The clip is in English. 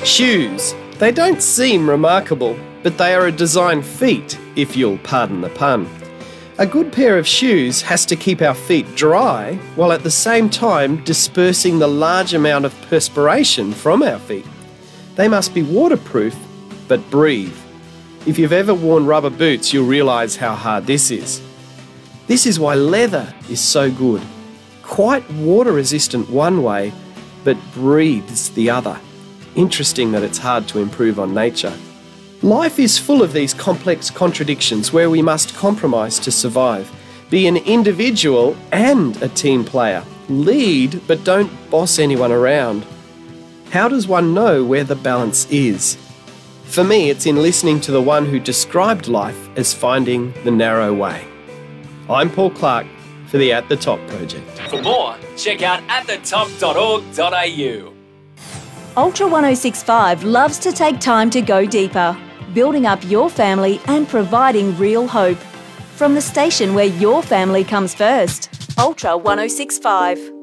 Shoes. They don't seem remarkable, but they are a design feat, if you'll pardon the pun. A good pair of shoes has to keep our feet dry, while at the same time dispersing the large amount of perspiration from our feet. They must be waterproof, but breathe. If you've ever worn rubber boots, you'll realise how hard this is. This is why leather is so good. Quite water resistant one way, but breathes the other. Interesting that it's hard to improve on nature. Life is full of these complex contradictions where we must compromise to survive. Be an individual and a team player. Lead, but don't boss anyone around. How does one know where the balance is? For me, it's in listening to the one who described life as finding the narrow way. I'm Paul Clark for the At The Top Project. For more, check out atthetop.org.au. Ultra 1065 loves to take time to go deeper, building up your family and providing real hope. From the station where your family comes first, Ultra 1065.